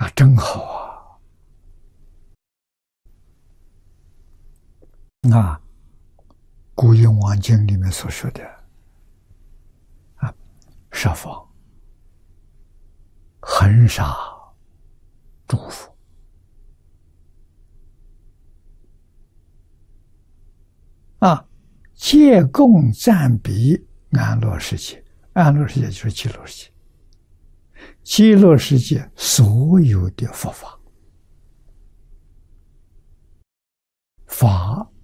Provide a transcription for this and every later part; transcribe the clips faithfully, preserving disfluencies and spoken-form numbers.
真好啊！啊，古印王经里面所说的啊，设防恒沙祝福啊，借供赞彼安乐世界，安乐世界就是极乐世界，极乐世界所有的佛法，法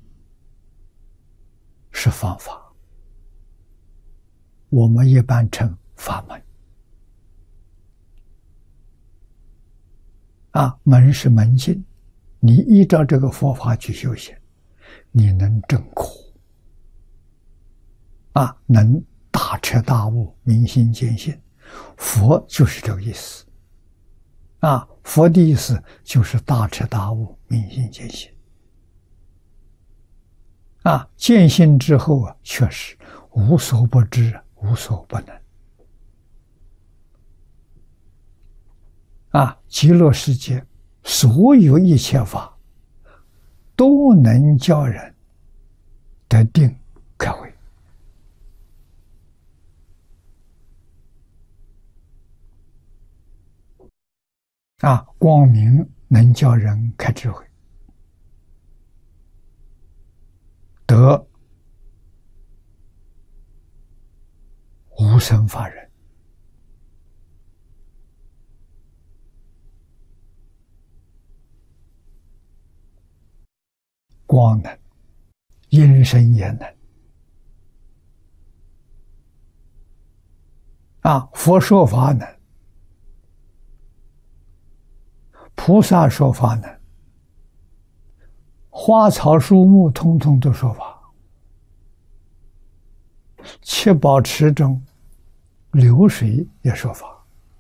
是方法，我们一般称法门啊，门是门径，你依照这个佛法去修行，你能证苦啊，能大彻大悟，明心见性。佛就是这个意思啊，佛的意思就是大彻大悟，明心见性啊，见性之后啊，确实无所不知，无所不能啊，极乐世界所有一切法都能叫人得定开慧啊，光明能叫人开智慧，得无生法忍，光能，音声也能啊，佛说法能，菩萨说法能，花草树木通通都说法，七宝池中流水也说法，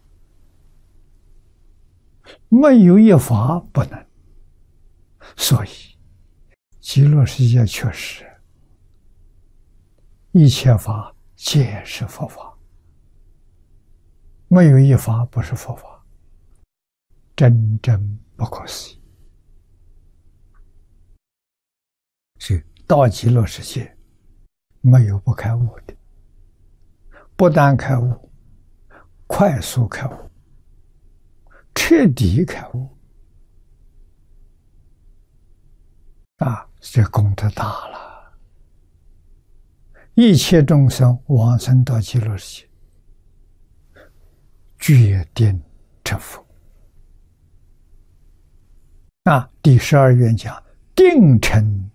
没有一法不能。所以极乐世界确实一切法皆是佛法，没有一法不是佛法，真正不可思议。所以到极乐世界没有不开悟的，不但开悟，快速开悟，彻底开悟啊，这功德大了。一切众生往生到极乐世界，决定成佛啊。第十二愿讲定成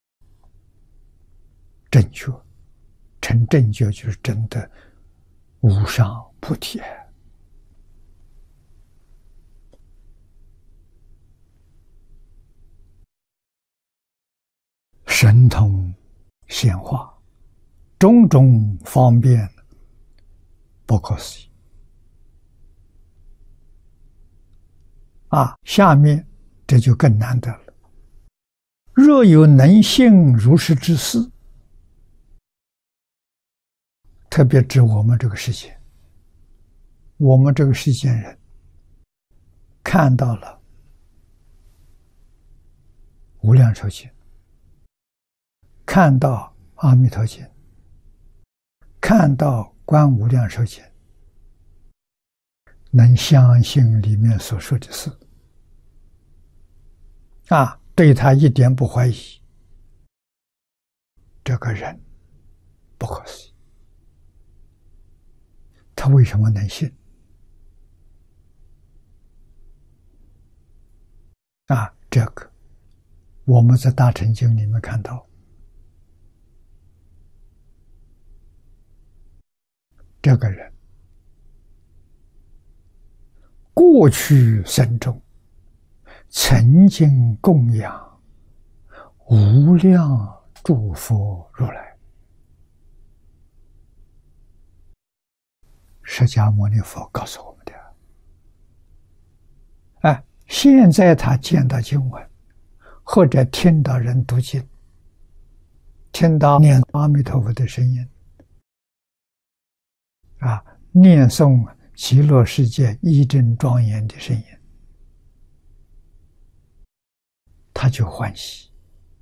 正觉，成正觉就是真的无上菩提。神通显化，种种方便，不可思议啊！下面这就更难得了。若有能信如是之事，特别指我们这个世界，我们这个世间人看到了无量寿经，看到阿弥陀经，看到观无量寿经，能相信里面所说的事啊，对他一点不怀疑，这个人不可思议。他为什么能信啊？这个我们在大乘经里面看到，这个人过去生中曾经供养无量诸佛如来，释迦牟尼佛告诉我们的。哎，现在他见到经文，或者听到人读经，听到念阿弥陀佛的声音，啊，念诵极乐世界一真庄严的声音， 他就欢喜，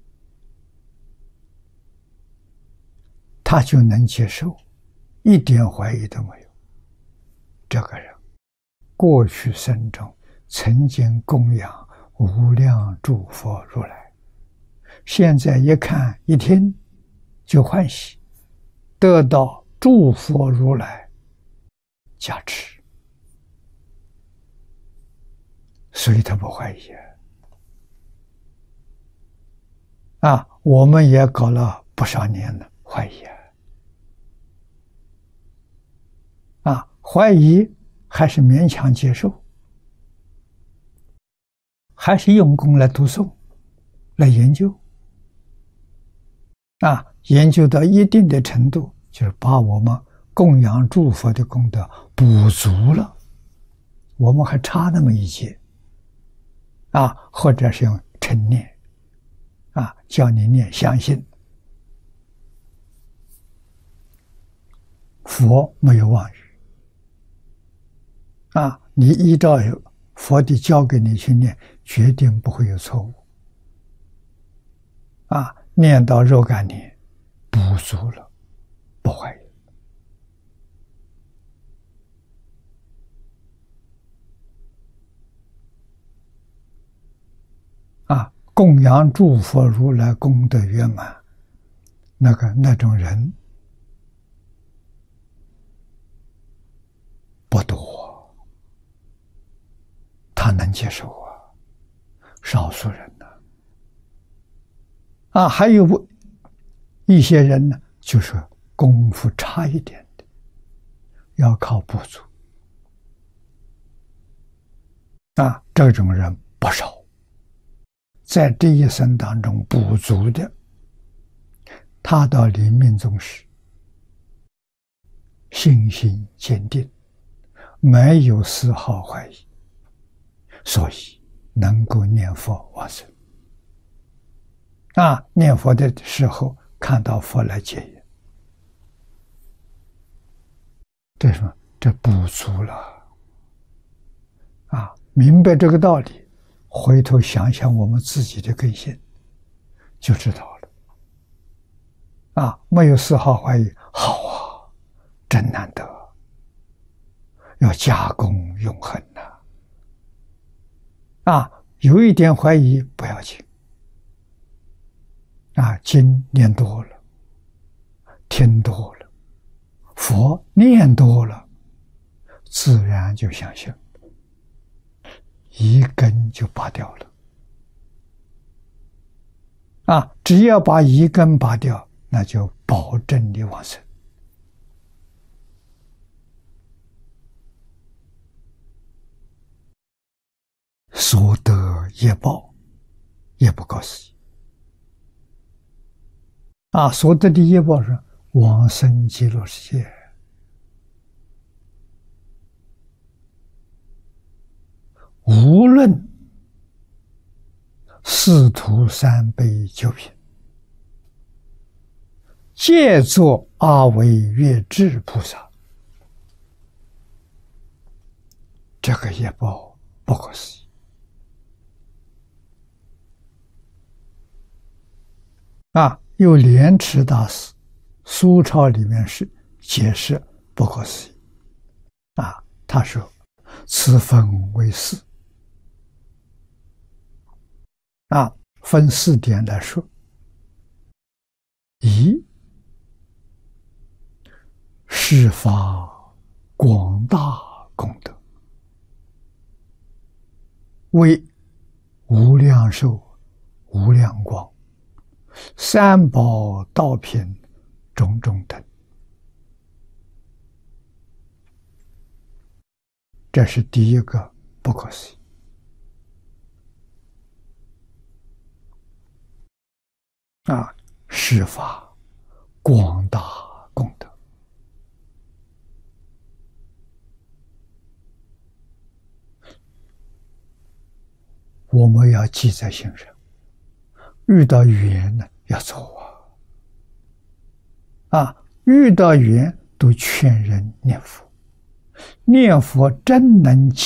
他就能接受，一点怀疑都没有。这个人过去生中曾经供养无量诸佛如来，现在一看一听就欢喜，得到诸佛如来加持，所以他不怀疑啊！我们也搞了不少年了，怀疑啊！啊，怀疑还是勉强接受，还是用功来读诵，来研究。啊，研究到一定的程度，就是把我们供养诸佛的功德补足了，我们还差那么一截。啊，或者是用称念，啊，叫你念相信，佛没有妄语，啊，你依照佛的教给你去念，决定不会有错误。啊，念到肉感念，补足了，不怀疑。啊，供养诸佛如来功德圆满，那个那种人不多，他能接受啊，少数人呢。啊，还有一些人呢，就是功夫差一点的，要靠补足。啊，这种人不少。在这一生当中补足的，他到临命终时信心坚定，没有丝毫怀疑，所以能够念佛往生。啊，念佛的时候看到佛来接引，这什么？这补足了。啊，明白这个道理，回头想想我们自己的根性，就知道了。啊，没有丝毫怀疑，好啊，真难得，要加功永恒呐！啊，有一点怀疑不要紧，啊，经念多了，听多了，佛念多了，自然就相信。一根就拔掉了，啊！只要把一根拔掉，那就保证你往生。所得业报也不可思议啊！所得的业报是往生极乐世界。无论四徒三辈九品，皆作阿惟越致菩萨，这个业报不可思议啊！有莲池大师苏钞里面是解释不可思议啊，他说此分为四。啊，分四点来说：一，是发广大功德，为无量寿、无量光、三宝道品种种等。这是第一个不可思议。啊，是发广大功德，我们要记在心上。遇到缘呢，要走啊！啊，遇到缘都劝人念佛，念佛真能解